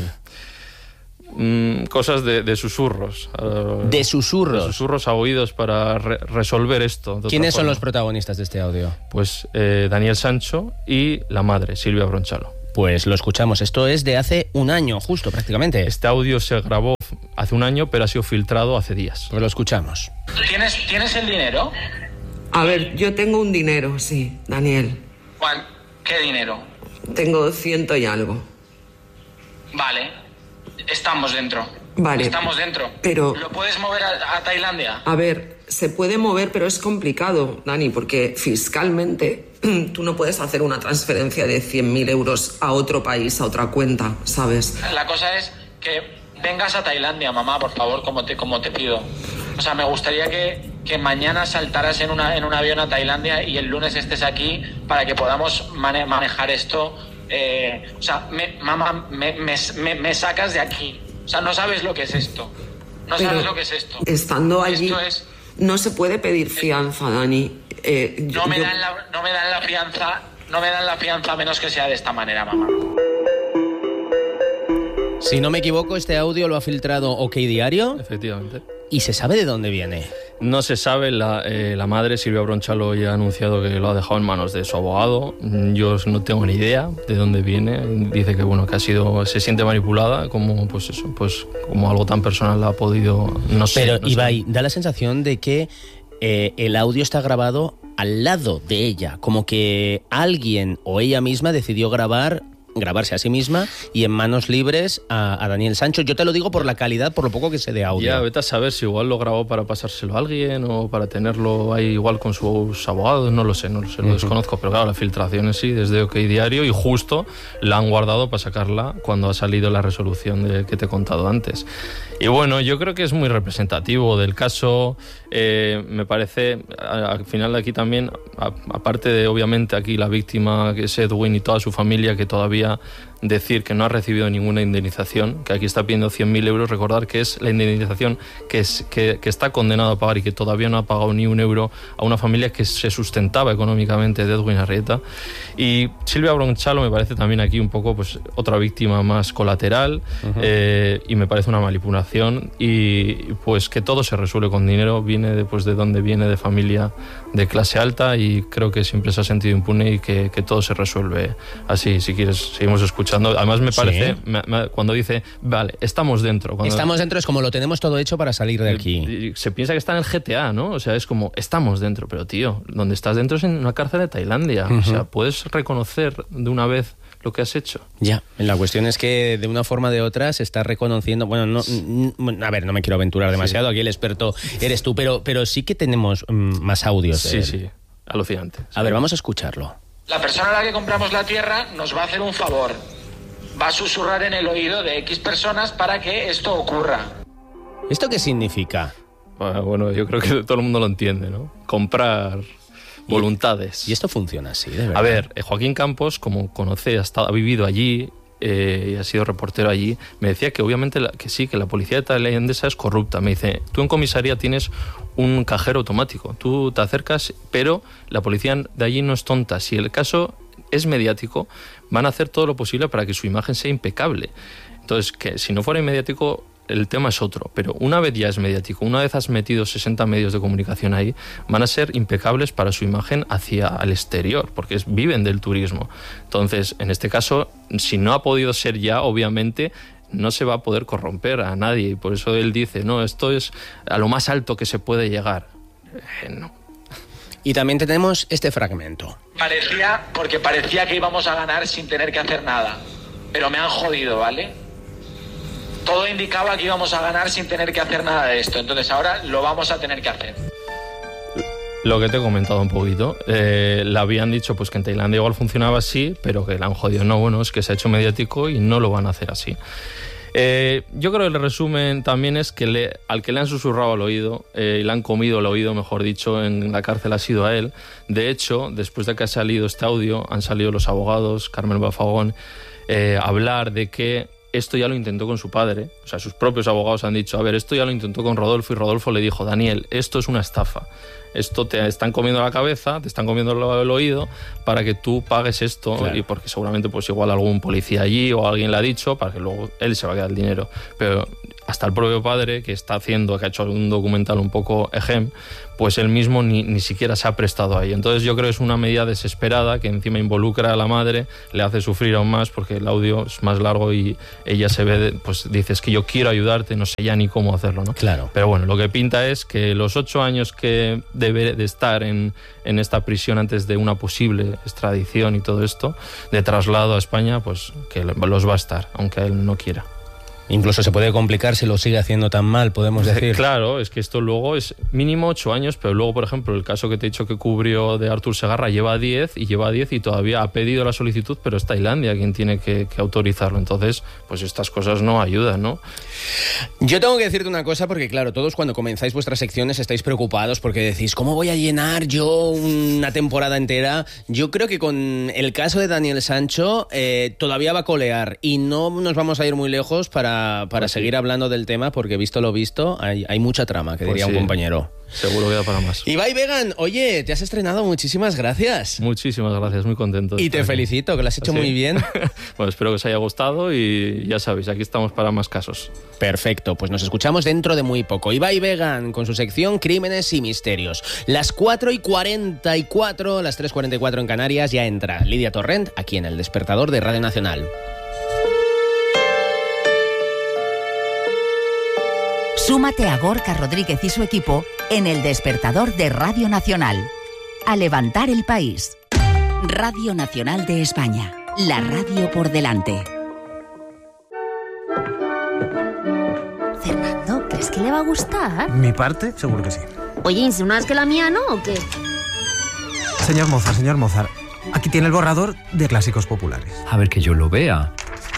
Mm, cosas de, de susurros. Uh, ¿De susurros? De susurros a oídos para re resolver esto. ¿Quiénes son los protagonistas de este audio? Pues eh, Daniel Sancho y la madre, Silvia Bronchalo. Pues lo escuchamos. Esto es de hace un año, justo, prácticamente. Este audio se grabó hace un año, pero ha sido filtrado hace días. Pues lo escuchamos. ¿Tienes, ¿tienes el dinero? A ver, yo tengo un dinero, sí, Daniel. ¿Cuál? ¿Qué dinero? Tengo ciento y algo. Vale, estamos dentro. Vale. Estamos dentro. Pero... ¿Lo puedes mover a, a Tailandia? A ver, se puede mover, pero es complicado, Dani, porque fiscalmente tú no puedes hacer una transferencia de cien mil euros a otro país, a otra cuenta, ¿sabes? La cosa es que vengas a Tailandia, mamá, por favor, como te, como te pido. O sea, me gustaría que, que mañana saltaras en, una, en un avión a Tailandia y el lunes estés aquí para que podamos mane manejar esto. Eh, o sea, me, mamá, me, me, me, me sacas de aquí. O sea, no sabes lo que es esto. No Pero sabes lo que es esto. Estando allí... Esto es... No se puede pedir fianza, Dani. Eh, no, me yo... dan la, no me dan la fianza, no me dan la fianza a menos que sea de esta manera, mamá. Si no me equivoco, este audio lo ha filtrado OK Diario. Efectivamente. ¿Y se sabe de dónde viene? No se sabe, la, eh, la madre, Silvia Bronchalo, ya ha anunciado que lo ha dejado en manos de su abogado. Yo no tengo ni idea de dónde viene. Dice que bueno, que ha sido, se siente manipulada, como pues eso, pues como algo tan personal ha podido, no sé. Pero no Ibai, sé. da la sensación de que eh, el audio está grabado al lado de ella, como que alguien o ella misma decidió grabar grabarse a sí misma y en manos libres a, a Daniel Sancho. Yo te lo digo por la calidad, por lo poco que sé de audio. Ya, vete a saber si igual lo grabó para pasárselo a alguien o para tenerlo ahí igual con sus abogados, no lo sé, no lo sé, lo uh-huh. desconozco, pero claro, la filtración sí, desde OK Diario, y justo la han guardado para sacarla cuando ha salido la resolución de, que te he contado antes. Y bueno, yo creo que es muy representativo del caso, eh, me parece, al final de aquí también, a, aparte de obviamente aquí la víctima que es Edwin y toda su familia, que todavía decir que no ha recibido ninguna indemnización, que aquí está pidiendo cien mil euros, recordar que es la indemnización que, es, que, que está condenado a pagar y que todavía no ha pagado ni un euro a una familia que se sustentaba económicamente de Edwin Arrieta. Y Silvia Bronchalo me parece también aquí un poco pues otra víctima más colateral, uh-huh. eh, y me parece una manipulación, y pues que todo se resuelve con dinero, viene de, pues, de donde viene, de familia de clase alta, y creo que siempre se ha sentido impune y que, que todo se resuelve así. Si quieres seguimos escuchando. Además me parece, sí. me, me, cuando dice, vale, estamos dentro. Cuando, estamos dentro es como lo tenemos todo hecho para salir de aquí. Se piensa que está en el G T A, ¿no? O sea, es como, estamos dentro, pero tío, donde estás dentro es en una cárcel de Tailandia. Uh-huh. O sea, puedes reconocer de una vez lo que has hecho. Ya, la cuestión es que de una forma o de otra se está reconociendo, bueno, no, n- a ver, no me quiero aventurar demasiado, sí. Aquí el experto eres tú, pero, pero sí que tenemos mm, más audios. Sí, sí, alucinante. A ver, vamos a escucharlo. La persona a la que compramos la tierra nos va a hacer un favor. Va a susurrar en el oído de X personas para que esto ocurra. ¿Esto qué significa? Bueno, yo creo que todo el mundo lo entiende, ¿no? Comprar voluntades. Y esto funciona así, de verdad. A ver, Joaquín Campos, como conoce, ha, estado, ha vivido allí eh, y ha sido reportero allí, me decía que obviamente la, que sí, que la policía tailandesa es corrupta. Me dice, tú en comisaría tienes un cajero automático, tú te acercas, pero la policía de allí no es tonta. Si el caso es mediático, van a hacer todo lo posible para que su imagen sea impecable. Entonces, que si no fuera mediático, el tema es otro, pero una vez ya es mediático, una vez has metido sesenta medios de comunicación ahí, van a ser impecables para su imagen hacia el exterior, porque es, viven del turismo. Entonces, en este caso, si no ha podido ser ya, obviamente no se va a poder corromper a nadie, y por eso él dice, no, esto es a lo más alto que se puede llegar. Eh, no. Y también tenemos este fragmento. Parecía, porque parecía que íbamos a ganar sin tener que hacer nada, pero me han jodido, ¿vale? Todo indicaba que íbamos a ganar sin tener que hacer nada de esto, entonces ahora lo vamos a tener que hacer. Lo que te he comentado un poquito, eh, le habían dicho pues que en Tailandia igual funcionaba así, pero que le han jodido. No, bueno, es que se ha hecho mediático y no lo van a hacer así. Eh, yo creo que el resumen también es que le, al que le han susurrado al oído, eh, le han comido el oído, mejor dicho, en la cárcel ha sido a él. De hecho, después de que ha salido este audio, han salido los abogados, Carmen Bafagón, eh, a hablar de que esto ya lo intentó con su padre. O sea, sus propios abogados han dicho, a ver, esto ya lo intentó con Rodolfo, y Rodolfo le dijo, Daniel, esto es una estafa. Esto te están comiendo la cabeza, te están comiendo el oído para que tú pagues esto, claro. Y porque seguramente pues igual algún policía allí o alguien le ha dicho para que luego él se va a quedar el dinero. Pero hasta el propio padre, que está haciendo, que ha hecho un documental un poco ejem, pues él mismo ni, ni siquiera se ha prestado ahí. Entonces yo creo que es una medida desesperada que encima involucra a la madre, le hace sufrir aún más porque el audio es más largo y ella se ve, pues dices que yo quiero ayudarte, no sé ya ni cómo hacerlo, ¿no? Claro. Pero bueno, lo que pinta es que los ocho años que debe de estar en, en esta prisión antes de una posible extradición y todo esto, de traslado a España, pues que los va a estar, aunque él no quiera. Incluso se puede complicar si lo sigue haciendo tan mal, podemos decir. Claro, es que esto luego es mínimo ocho años, pero luego, por ejemplo, el caso que te he dicho que cubrió de Artur Segarra lleva diez y lleva diez y todavía ha pedido la solicitud, pero es Tailandia quien tiene que, que autorizarlo. Entonces, pues estas cosas no ayudan, ¿no? Yo tengo que decirte una cosa, porque claro, todos cuando comenzáis vuestras secciones estáis preocupados porque decís, ¿cómo voy a llenar yo una temporada entera? Yo creo que con el caso de Daniel Sancho eh, todavía va a colear y no nos vamos a ir muy lejos para para, para seguir hablando del tema, porque visto lo visto, hay, hay mucha trama, que Pues diría sí. un compañero. Seguro que da para más. Ibai Vegan, oye, te has estrenado, muchísimas gracias. Muchísimas gracias, muy contento. de Y estar te aquí. felicito, que lo has hecho ¿Sí? muy bien. Bueno, espero que os haya gustado y ya sabéis, aquí estamos para más casos. Perfecto, pues nos escuchamos dentro de muy poco. Ibai Vegan con su sección Crímenes y Misterios. Las cuatro y cuarenta y cuatro, las tres y cuarenta y cuatro en Canarias, ya entra Lidia Torrent aquí en El Despertador de Radio Nacional. Súmate a Gorka Rodríguez y su equipo en El Despertador de Radio Nacional. A levantar el país. Radio Nacional de España. La radio por delante. Fernando, ¿crees que le va a gustar? Mi parte, seguro que sí. Oye, ¿insinúas que la mía no o qué? Señor Mozart, señor Mozart, aquí tiene el borrador de clásicos populares. A ver que yo lo vea.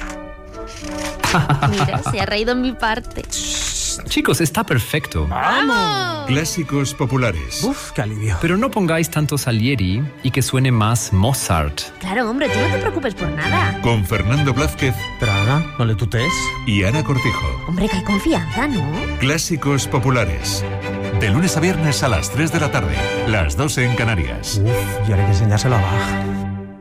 Mira, se ha reído en mi parte. Chicos, está perfecto. ¡Vamos! Clásicos populares. Uf, qué alivio. Pero no pongáis tanto Salieri y que suene más Mozart. Claro, hombre, tú no te preocupes por nada. Con Fernando Blázquez. Pero Ana, no le tutees. Y Ana Cortijo. Hombre, que hay confianza, ¿no? Clásicos populares. De lunes a viernes a las tres de la tarde. Las dos en Canarias. Uf, y ahora hay que enseñárselo a Bach.